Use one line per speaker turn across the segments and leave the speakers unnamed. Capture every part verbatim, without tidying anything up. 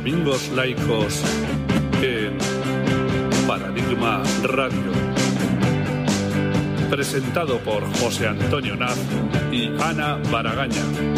Domingos Laicos en Paradigma Radio. Presentado por José Antonio Naz y Ana Baragaña.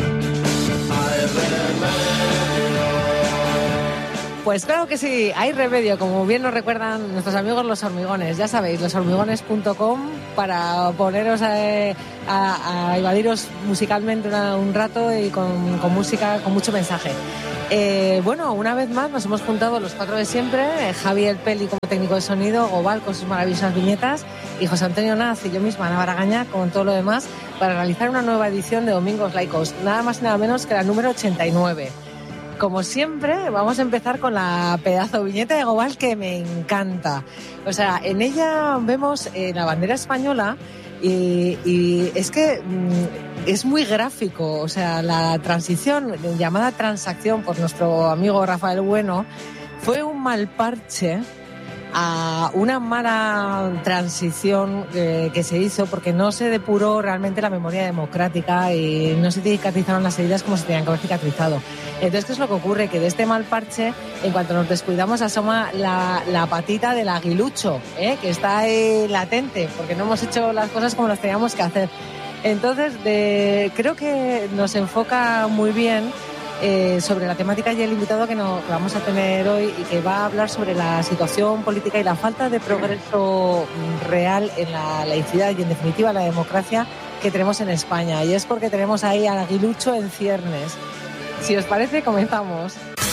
Pues claro que sí, hay remedio, como bien nos recuerdan nuestros amigos los hormigones. Ya sabéis, los hormigones punto com para poneros a, a, a evadiros musicalmente una, un rato y con, con música, con mucho mensaje. Eh, bueno, una vez más nos hemos juntado los cuatro de siempre, eh, Javi El Peli como técnico de sonido, Gobal con sus maravillosas viñetas y José Antonio Naz y yo misma, Ana Baragaña, con todo lo demás, para realizar una nueva edición de Domingos Laicos, nada más y nada menos que la número ochenta y nueve. Como siempre, vamos a empezar con la pedazo viñeta de Gobal que me encanta. O sea, en ella vemos eh, la bandera española y, y es que mmm, es muy gráfico. O sea, la transición, llamada transacción por nuestro amigo Rafael Bueno, fue un mal parche a una mala transición eh, que se hizo porque no se depuró realmente la memoria democrática y no se cicatrizaron las heridas como se tenían que haber cicatrizado. Entonces, ¿qué es lo que ocurre? Que de este mal parche, en cuanto nos descuidamos, asoma la, la patita del aguilucho, ¿eh? Que está ahí latente, porque no hemos hecho las cosas como las teníamos que hacer. Entonces, de, creo que nos enfoca muy bien Eh, sobre la temática y el invitado que, nos, que vamos a tener hoy y que va a hablar sobre la situación política y la falta de progreso real en la laicidad y en definitiva la democracia que tenemos en España. Y es porque tenemos ahí al aguilucho en ciernes. Si os parece, comenzamos.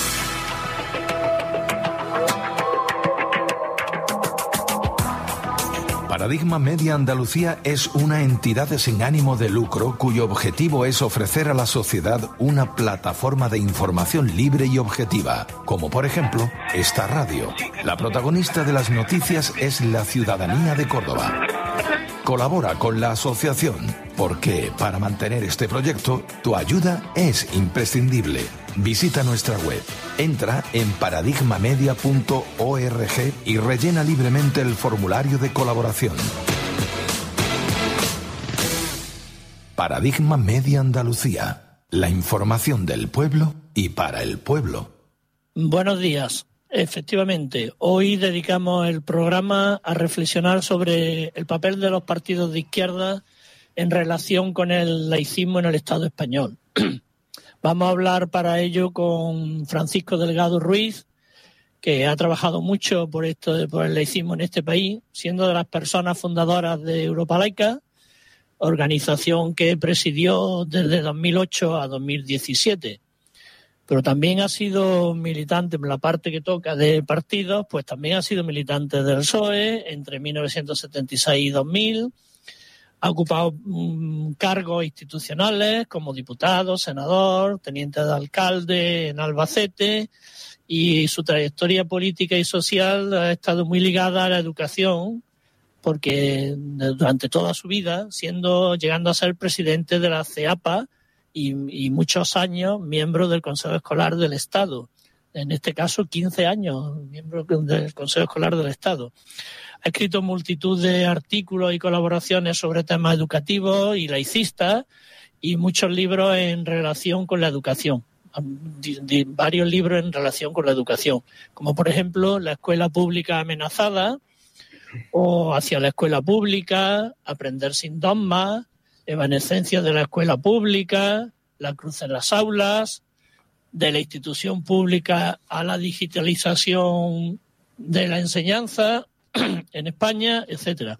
Paradigma Media Andalucía es una entidad sin ánimo de lucro cuyo objetivo es ofrecer a la sociedad una plataforma de información libre y objetiva, como por ejemplo esta radio. La protagonista de las noticias es la ciudadanía de Córdoba. Colabora con la asociación, porque para mantener este proyecto, tu ayuda es imprescindible. Visita nuestra web, entra en paradigma media punto org y rellena libremente el formulario de colaboración. Paradigma Media Andalucía, la información del pueblo y para el pueblo.
Buenos días. Efectivamente, hoy dedicamos el programa a reflexionar sobre el papel de los partidos de izquierda en relación con el laicismo en el Estado español. Vamos a hablar para ello con Francisco Delgado Ruiz, que ha trabajado mucho por esto, por el laicismo en este país, siendo de las personas fundadoras de Europa Laica, organización que presidió desde dos mil ocho a dos mil diecisiete. Pero también ha sido militante en la parte que toca de partidos, pues también ha sido militante del P S O E entre mil novecientos setenta y seis y dos mil. Ha ocupado um, cargos institucionales como diputado, senador, teniente de alcalde en Albacete, y su trayectoria política y social ha estado muy ligada a la educación, porque durante toda su vida, siendo llegando a ser presidente de la CEAPA, Y, y muchos años miembro del Consejo Escolar del Estado. En este caso, quince años miembro del Consejo Escolar del Estado. Ha escrito multitud de artículos y colaboraciones sobre temas educativos y laicistas y muchos libros en relación con la educación. De, de, varios libros en relación con la educación, como por ejemplo La Escuela Pública Amenazada o Hacia la Escuela Pública, Aprender sin dogmas, Evanescencia de la escuela pública, La cruz en las aulas, de la institución pública a la digitalización de la enseñanza en España, etcétera.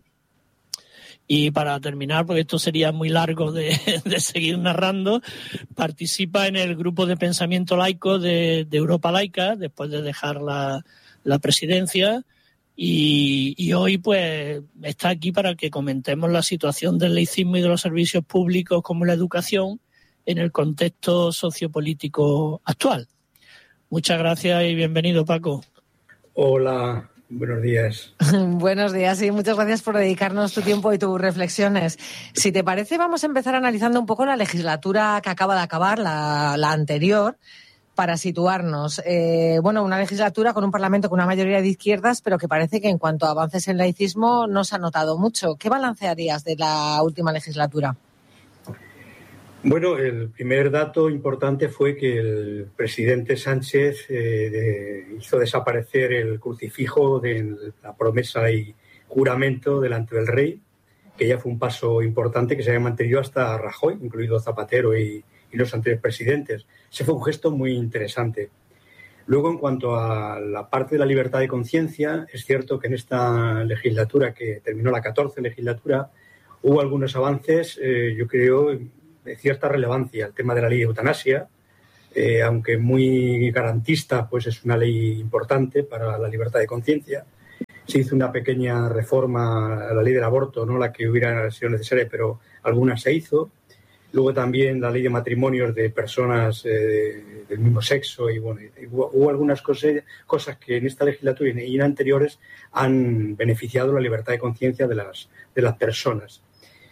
Y para terminar, porque esto sería muy largo de, de seguir narrando, participa en el grupo de pensamiento laico de, de Europa Laica, después de dejar la, la presidencia. Y, y hoy pues está aquí para que comentemos la situación del laicismo y de los servicios públicos como la educación en el contexto sociopolítico actual. Muchas gracias y bienvenido, Paco.
Hola, buenos días.
Buenos días y muchas gracias por dedicarnos tu tiempo y tus reflexiones. Si te parece, vamos a empezar analizando un poco la legislatura que acaba de acabar, la, la anterior, para situarnos. Eh, bueno, una legislatura con un Parlamento con una mayoría de izquierdas, pero que parece que en cuanto a avances en laicismo no se ha notado mucho. ¿Qué balancearías de la última legislatura?
Bueno, el primer dato importante fue que el presidente Sánchez eh, de, hizo desaparecer el crucifijo de la promesa y juramento delante del rey, que ya fue un paso importante que se había mantenido hasta Rajoy, incluido Zapatero y, y los anteriores presidentes. Ese fue un gesto muy interesante. Luego, en cuanto a la parte de la libertad de conciencia, es cierto que en esta legislatura, que terminó la catorce legislatura, hubo algunos avances, eh, yo creo, de cierta relevancia. El tema de la ley de eutanasia, eh, aunque muy garantista, pues es una ley importante para la libertad de conciencia. Se hizo una pequeña reforma a la ley del aborto, no la que hubiera sido necesaria, pero alguna se hizo. Luego también la ley de matrimonios de personas eh, del mismo sexo y bueno, hubo, hubo algunas cosas, cosas que en esta legislatura y en anteriores han beneficiado la libertad de conciencia de las, de las personas.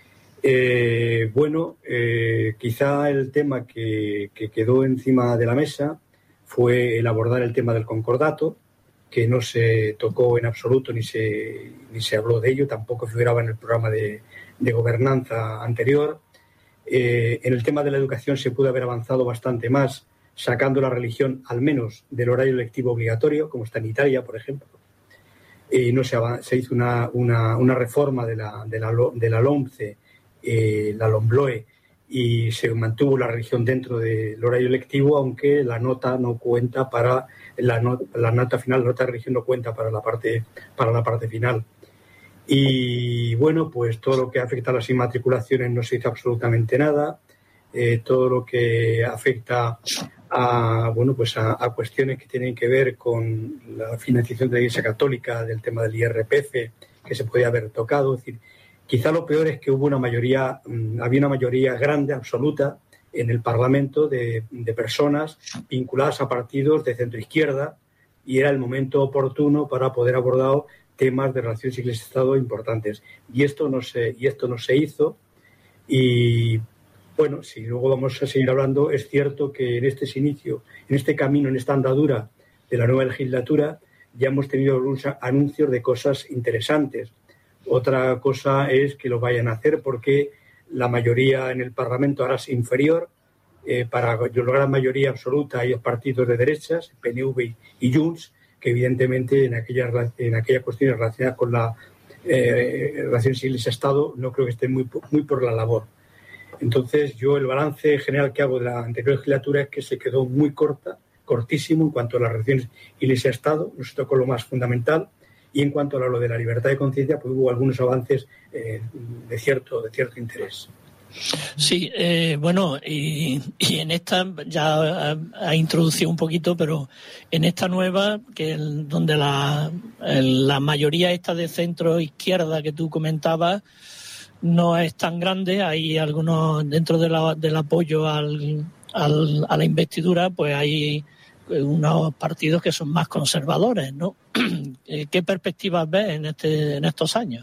Eh, bueno, eh, quizá el tema que, que quedó encima de la mesa fue el abordar el tema del concordato, que no se tocó en absoluto ni se, ni se habló de ello, tampoco figuraba en el programa de, de gobernanza anterior. Eh, en el tema de la educación se pudo haber avanzado bastante más, sacando la religión al menos del horario lectivo obligatorio, como está en Italia, por ejemplo. Eh, no se, se hizo una, una, una reforma de la, de la, de la LOMCE, eh, la LOMBLOE, y se mantuvo la religión dentro del horario lectivo, aunque la nota no cuenta para la, not, la nota final, la nota de religión no cuenta para la parte, para la parte final. Y bueno, pues todo lo que afecta a las inmatriculaciones no se hizo absolutamente nada. Eh, todo lo que afecta a bueno pues a, a cuestiones que tienen que ver con la financiación de la Iglesia Católica, del tema del I R P F, que se podía haber tocado. Es decir, quizá lo peor es que hubo una mayoría, había una mayoría grande, absoluta, en el Parlamento de, de personas vinculadas a partidos de centro-izquierda, y era el momento oportuno para poder abordar temas de relaciones Iglesia-Estado importantes. Y esto no se, y esto no se hizo. Y bueno, si luego vamos a seguir hablando, es cierto que en este inicio, en este camino, en esta andadura de la nueva legislatura, ya hemos tenido algunos anuncios de cosas interesantes. Otra cosa es que lo vayan a hacer porque la mayoría en el Parlamento ahora es inferior. Eh, para lograr mayoría absoluta hay partidos de derechas, P N V y Junts, que evidentemente en aquellas en aquellas cuestiones relacionadas con la eh, relaciones Iglesia-Estado no creo que estén muy, muy por la labor. Entonces yo el balance general que hago de la anterior legislatura es que se quedó muy corta, cortísimo en cuanto a las relaciones Iglesia-Estado, no se tocó lo más fundamental, y en cuanto a lo de la libertad de conciencia, pues hubo algunos avances eh, de cierto de cierto interés.
Sí, eh, bueno, y, y en esta ya ha, ha introducido un poquito, pero en esta nueva, que el, donde la, el, la mayoría esta de centro-izquierda que tú comentabas no es tan grande, hay algunos dentro de la, del apoyo al, al, a la investidura, pues hay unos partidos que son más conservadores, ¿no? ¿Qué perspectivas ves en, este, en estos años?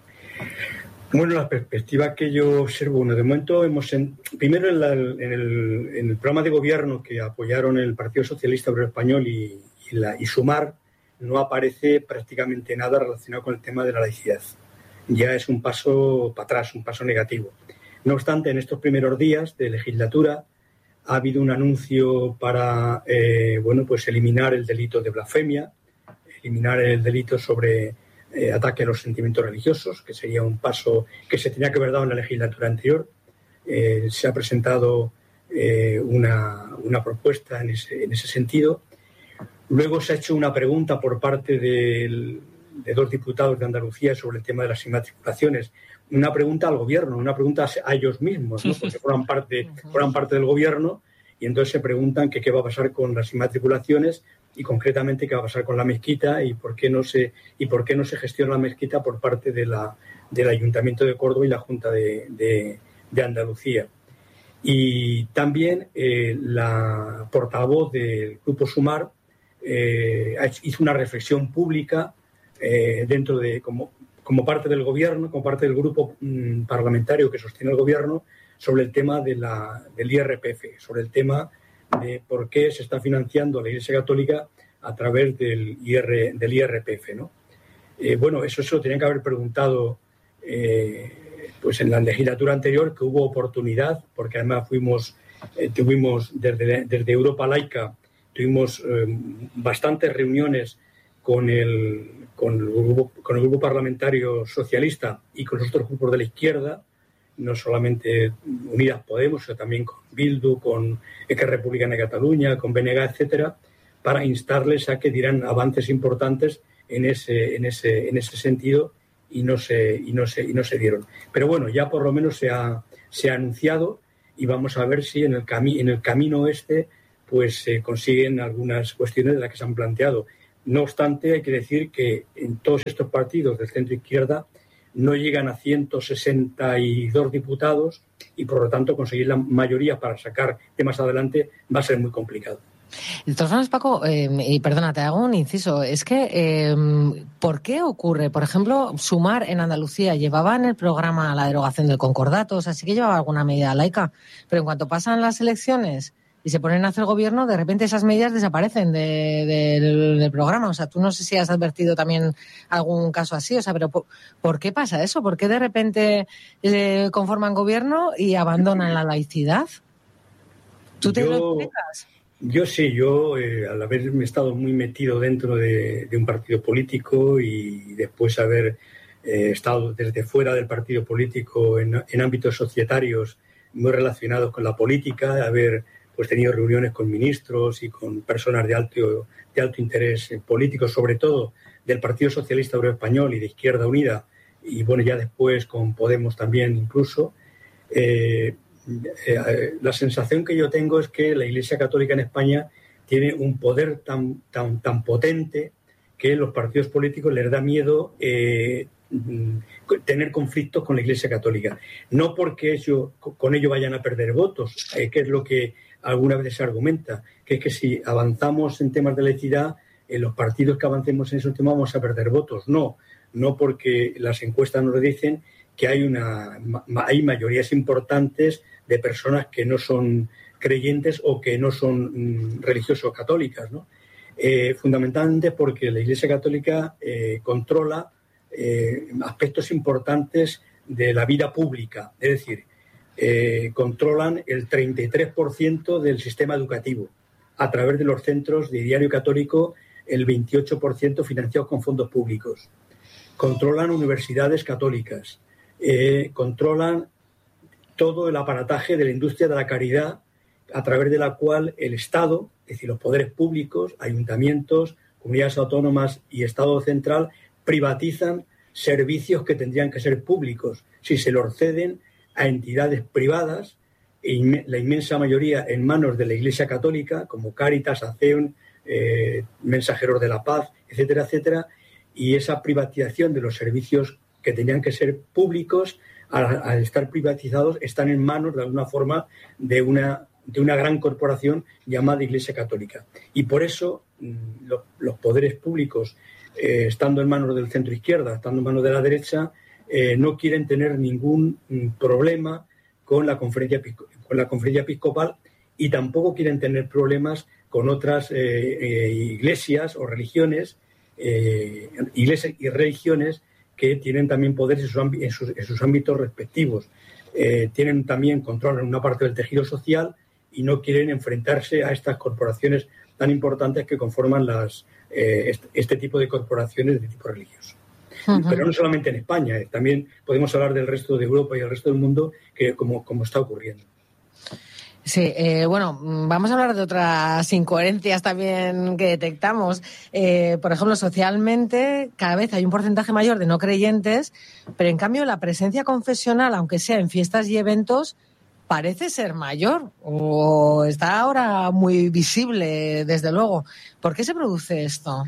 Bueno, la perspectiva que yo observo, bueno, de momento hemos, en, primero en, la, en, el, en el programa de gobierno que apoyaron el Partido Socialista Obrero Español y, y, la, y Sumar, no aparece prácticamente nada relacionado con el tema de la laicidad. Ya es un paso para atrás, un paso negativo. No obstante, en estos primeros días de legislatura ha habido un anuncio para, eh, bueno, pues eliminar el delito de blasfemia, eliminar el delito sobre Eh, ataque a los sentimientos religiosos, que sería un paso que se tenía que haber dado en la legislatura anterior. Eh, se ha presentado eh, una, una propuesta en ese, en ese sentido. Luego se ha hecho una pregunta por parte del, de dos diputados de Andalucía sobre el tema de las inmatriculaciones. Una pregunta al gobierno, una pregunta a ellos mismos, ¿no? Porque forman parte, forman parte del gobierno, y entonces se preguntan que qué va a pasar con las inmatriculaciones y concretamente qué va a pasar con la mezquita y por qué no se y por qué no se gestiona la mezquita por parte de la del Ayuntamiento de Córdoba y la Junta de, de, de Andalucía. Y también eh, la portavoz del Grupo Sumar eh, hizo una reflexión pública eh, dentro de como como parte del gobierno, como parte del grupo mmm, parlamentario que sostiene el gobierno, sobre el tema de la, del I R P F, sobre el tema de por qué se está financiando la Iglesia Católica a través del, I R, del I R P F, ¿no? Eh, bueno, eso se lo tenían que haber preguntado eh, pues en la legislatura anterior que hubo oportunidad, porque además fuimos, eh, tuvimos desde, desde Europa Laica, tuvimos eh, bastantes reuniones con el, con, el grupo, con el grupo parlamentario socialista y con los otros grupos de la izquierda, no solamente Unidas Podemos, sino también con Bildu, con Esquerra Republicana de Cataluña, con B N G, etcétera, para instarles a que dieran avances importantes en ese, en ese, en ese sentido y no se, y no se, y no se dieron. Pero bueno, ya por lo menos se ha, se ha anunciado y vamos a ver si en el, cami- en el camino este pues se eh, consiguen algunas cuestiones de las que se han planteado. No obstante, hay que decir que en todos estos partidos del centro izquierda no llegan a ciento sesenta y dos diputados y, por lo tanto, conseguir la mayoría para sacar temas adelante va a ser muy complicado.
De todas formas, Paco, eh, y perdona, te hago un inciso, es que eh, ¿por qué ocurre? Por ejemplo, Sumar en Andalucía llevaba en el programa la derogación del concordato, o sea, sí que llevaba alguna medida laica, pero en cuanto pasan las elecciones y se ponen a hacer gobierno, de repente esas medidas desaparecen de, de, del, del programa. O sea, tú no sé si has advertido también algún caso así, o sea, pero ¿por, ¿por qué pasa eso? ¿Por qué de repente eh, conforman gobierno y abandonan la laicidad? ¿Tú te
yo,
lo explicas?
Yo sí, yo eh, al haberme estado muy metido dentro de, de un partido político y después haber eh, estado desde fuera del partido político en, en ámbitos societarios muy relacionados con la política, haber pues tenido reuniones con ministros y con personas de alto, de alto interés político, sobre todo del Partido Socialista Obrero Español y de Izquierda Unida, y bueno, ya después con Podemos también incluso. Eh, eh, la sensación que yo tengo es que la Iglesia Católica en España tiene un poder tan, tan, tan potente que los partidos políticos les da miedo eh, tener conflictos con la Iglesia Católica. No porque ello, con ello vayan a perder votos, eh, que es lo que alguna vez se argumenta, que es que si avanzamos en temas de laicidad, en los partidos que avancemos en esos temas vamos a perder votos. No, no porque las encuestas nos dicen que hay una hay mayorías importantes de personas que no son creyentes o que no son mm, religiosos católicas, ¿no? Eh, fundamentalmente porque la Iglesia Católica eh, controla eh, aspectos importantes de la vida pública, es decir, Eh, controlan el treinta y tres por ciento del sistema educativo. A través de los centros de Diario Católico, el veintiocho por ciento financiados con fondos públicos. Controlan universidades católicas. Eh, controlan todo el aparataje de la industria de la caridad, a través de la cual el Estado, es decir, los poderes públicos, ayuntamientos, comunidades autónomas y Estado central, privatizan servicios que tendrían que ser públicos si se los ceden a entidades privadas, la inmensa mayoría en manos de la Iglesia Católica, como Cáritas, ACEON, eh, Mensajeros de la Paz, etcétera, etcétera, y esa privatización de los servicios que tenían que ser públicos, al, al estar privatizados, están en manos, de alguna forma, de una, de una gran corporación llamada Iglesia Católica. Y por eso lo, los poderes públicos, eh, estando en manos del centro izquierda, estando en manos de la derecha, Eh, no quieren tener ningún mm, problema con la conferencia con la conferencia episcopal y tampoco quieren tener problemas con otras eh, eh, iglesias o religiones, eh, iglesias y religiones que tienen también poderes en sus, ámb- en sus, en sus ámbitos respectivos. Eh, tienen también control en una parte del tejido social y no quieren enfrentarse a estas corporaciones tan importantes que conforman las eh, este, este tipo de corporaciones de tipo religioso. Pero no solamente en España, eh, también podemos hablar del resto de Europa y del resto del mundo, que como, como está ocurriendo.
Sí, eh, bueno, vamos a hablar de otras incoherencias también que detectamos. Eh, por ejemplo, socialmente cada vez hay un porcentaje mayor de no creyentes, pero en cambio la presencia confesional, aunque sea en fiestas y eventos, parece ser mayor o está ahora muy visible, desde luego. ¿Por qué se produce esto?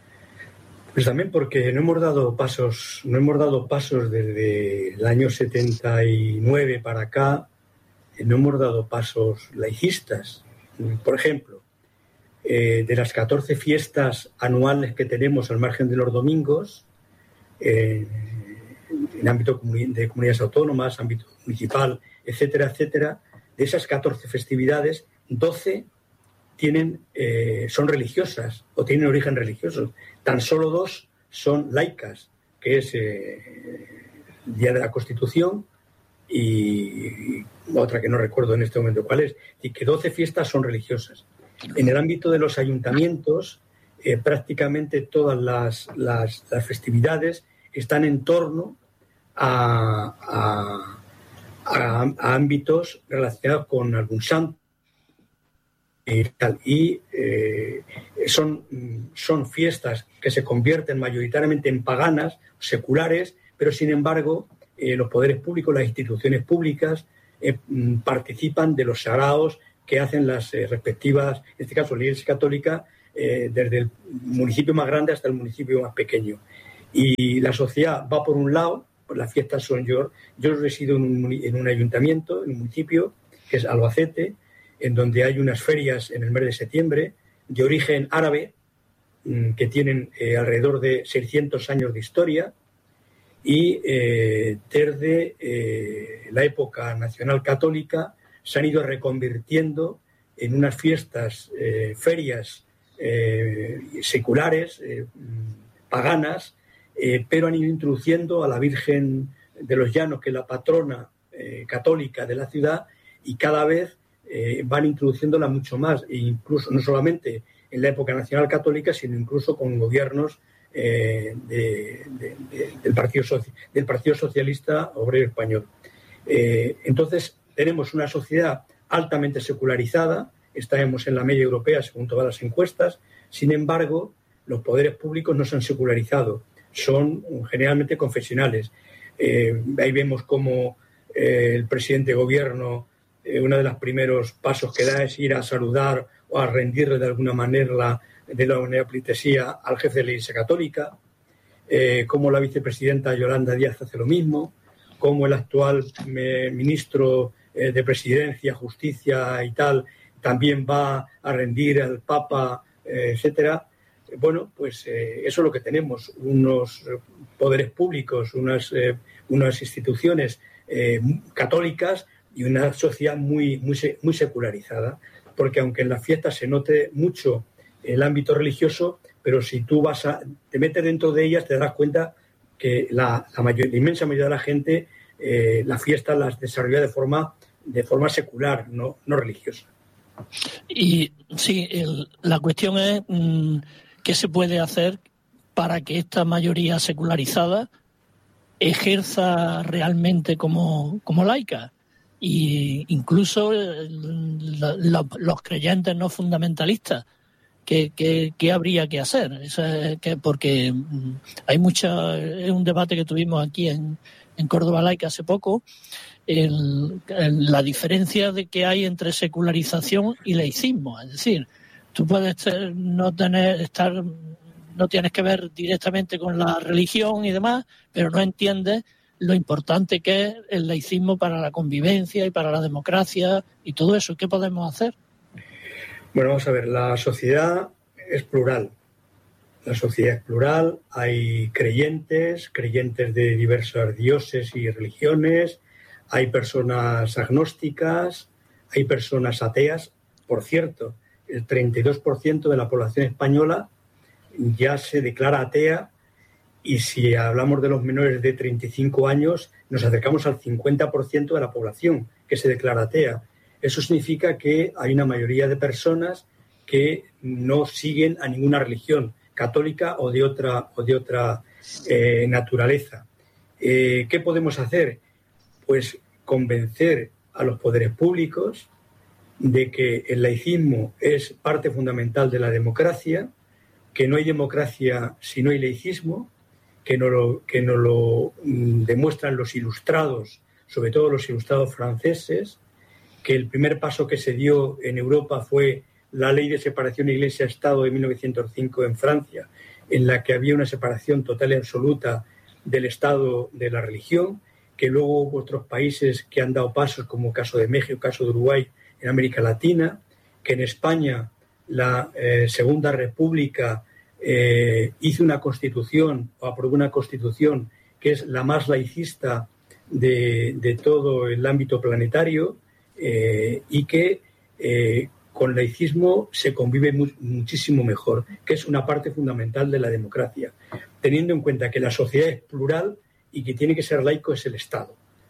Pues también porque no hemos dado pasos, no hemos dado pasos desde el año setenta y nueve para acá, no hemos dado pasos laicistas. Por ejemplo, eh, de las catorce fiestas anuales que tenemos al margen de los domingos, eh, en ámbito de comunidades autónomas, ámbito municipal, etcétera, etcétera, de esas catorce festividades, doce tienen, eh, son religiosas o tienen origen religioso. Tan solo dos son laicas, que es eh, el Día de la Constitución y otra que no recuerdo en este momento cuál es, y que doce fiestas son religiosas. En el ámbito de los ayuntamientos, eh, prácticamente todas las, las, las festividades están en torno a, a, a, a ámbitos relacionados con algún santo y tal. Y eh, son, son fiestas que se convierten mayoritariamente en paganas, seculares, pero sin embargo eh, los poderes públicos, las instituciones públicas eh, participan de los sagrados que hacen las eh, respectivas, en este caso la Iglesia Católica, eh, desde el municipio más grande hasta el municipio más pequeño. Y la sociedad va por un lado, pues las fiestas son yo, yo resido en un, en un ayuntamiento, en un municipio, que es Albacete, en donde hay unas ferias en el mes de septiembre de origen árabe, que tienen eh, alrededor de seiscientos años de historia, y eh, desde eh, la época nacional católica se han ido reconvirtiendo en unas fiestas, eh, ferias eh, seculares, eh, paganas, eh, pero han ido introduciendo a la Virgen de los Llanos, que es la patrona eh, católica de la ciudad, y cada vez eh, van introduciéndola mucho más, e incluso no solamente en la época nacional católica, sino incluso con gobiernos eh, de, de, de, del, Partido Soci- del Partido Socialista Obrero Español. Eh, entonces, tenemos una sociedad altamente secularizada, estamos en la media europea según todas las encuestas, sin embargo, los poderes públicos no se han secularizado, son generalmente confesionales. Eh, ahí vemos cómo eh, el presidente de gobierno, eh, uno de los primeros pasos que da es ir a saludar o a rendirle de alguna manera la, de la manera pleitesía al jefe de la Iglesia Católica, eh, cómo la vicepresidenta Yolanda Díaz hace lo mismo, cómo el actual eh, ministro eh, de Presidencia, Justicia y tal también va a rendir al Papa, eh, etcétera. Bueno, pues eh, eso es lo que tenemos, unos poderes públicos, unas, eh, unas instituciones eh, católicas y una sociedad muy, muy, muy secularizada, porque aunque en las fiestas se note mucho el ámbito religioso, pero si tú vas a, te metes dentro de ellas te darás cuenta que la, la, mayor, la inmensa mayoría de la gente eh, las fiestas las desarrolla de forma, de forma secular, no, no religiosa.
Y sí, el, la cuestión es mmm, qué se puede hacer para que esta mayoría secularizada ejerza realmente como, como laica. Y incluso la, la, los creyentes no fundamentalistas, ¿qué, qué, qué habría que hacer? Eso es que, porque hay mucha, es un debate que tuvimos aquí en, en Córdoba Laica hace poco, el, el, la diferencia de que hay entre secularización y laicismo. Es decir, tú puedes ter, no tener, estar, no tienes que ver directamente con la religión y demás, pero no entiendes lo importante que es el laicismo para la convivencia y para la democracia y todo eso. ¿Qué podemos hacer?
Bueno, vamos a ver, la sociedad es plural. La sociedad es plural, hay creyentes, creyentes de diversos dioses y religiones, hay personas agnósticas, hay personas ateas. Por cierto, el treinta y dos por ciento de la población española ya se declara atea, y si hablamos de los menores de treinta y cinco años, nos acercamos al cincuenta por ciento de la población que se declara atea. Eso significa que hay una mayoría de personas que no siguen a ninguna religión, católica o de otra, o de otra eh, naturaleza. Eh, ¿Qué podemos hacer? Pues convencer a los poderes públicos de que el laicismo es parte fundamental de la democracia, que no hay democracia si no hay laicismo, que nos lo, que nos lo mm, demuestran los ilustrados, sobre todo los ilustrados franceses, que el primer paso que se dio en Europa fue la Ley de Separación Iglesia-Estado de mil novecientos cinco en Francia, en la que había una separación total y absoluta del Estado de la religión, que luego hubo otros países que han dado pasos, como el caso de México, el caso de Uruguay en América Latina, que en España la eh, Segunda República eh, hizo una constitución, o aprobó una constitución que es la más laicista de, de todo el ámbito planetario, eh, y que eh, con laicismo se convive mu- muchísimo mejor, que es una parte fundamental de la democracia, teniendo en cuenta que la sociedad es plural y que tiene que ser laico es el Estado.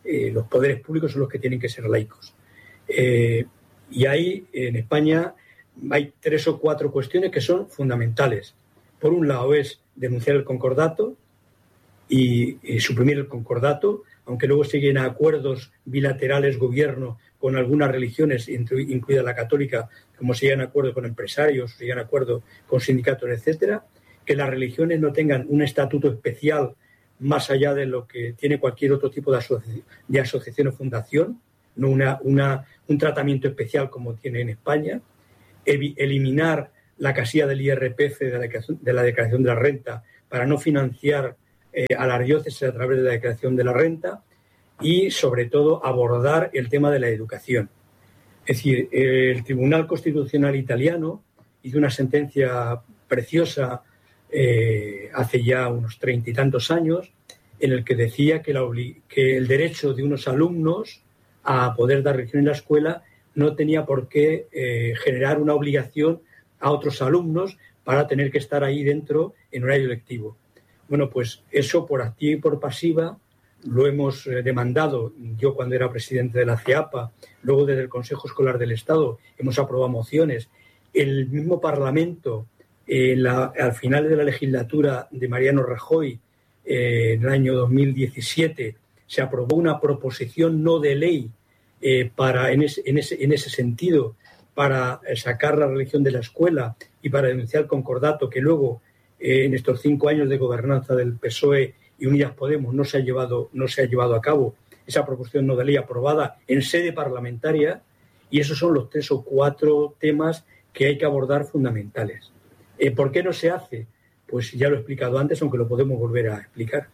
eh, los poderes públicos son los que tienen que ser laicos. Eh, y ahí, en España, hay tres o cuatro cuestiones que son fundamentales. Por un lado es denunciar el concordato y, y suprimir el concordato, aunque luego se lleguen a acuerdos bilaterales gobierno con algunas religiones, incluida la católica, como se llegan a acuerdos con empresarios, se llegan a acuerdos con sindicatos, etcétera, que las religiones no tengan un estatuto especial más allá de lo que tiene cualquier otro tipo de, asoci- de asociación o fundación, no una, una, un tratamiento especial como tiene en España, Evi- eliminar la casilla del I R P F de la, de la declaración de la renta para no financiar eh, a las diócesis a través de la declaración de la renta y, sobre todo, abordar el tema de la educación. Es decir, el Tribunal Constitucional italiano hizo una sentencia preciosa eh, hace ya unos treinta y tantos años en el que decía que, la obli- que el derecho de unos alumnos a poder dar religión en la escuela no tenía por qué eh, generar una obligación a otros alumnos para tener que estar ahí dentro en horario lectivo. Bueno, pues eso por activa y por pasiva lo hemos eh, demandado. Yo cuando era presidente de la CEAPA, luego desde el Consejo Escolar del Estado, hemos aprobado mociones. El mismo Parlamento, eh, la, al final de la legislatura de Mariano Rajoy, eh, en el año dos mil diecisiete, se aprobó una proposición no de ley eh, para en ese, en, ese, en ese sentido, para sacar la religión de la escuela y para denunciar el concordato que luego eh, en estos cinco años de gobernanza del P S O E y Unidas Podemos no se ha llevado no se ha llevado a cabo esa proposición no de ley aprobada en sede parlamentaria, y esos son los tres o cuatro temas que hay que abordar fundamentales. Eh, ¿Por qué no se hace? Pues ya lo he explicado antes, aunque lo podemos volver a explicar.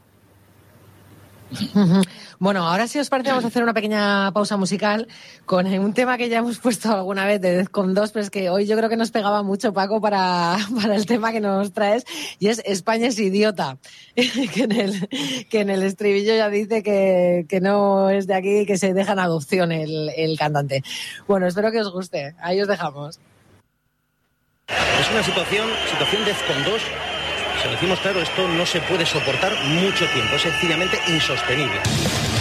Bueno, ahora si os parece vamos a hacer una pequeña pausa musical con un tema que ya hemos puesto alguna vez de Defcon dos, pero es que hoy yo creo que nos pegaba mucho, Paco, para, para el tema que nos traes, y es España es idiota, que en el, que en el estribillo ya dice que, que no es de aquí y que se deja en adopción el, el cantante. Bueno, espero que os guste, ahí os dejamos.
Es una situación, situación Defcon dos. Se lo decimos claro, esto no se puede soportar mucho tiempo, es sencillamente insostenible.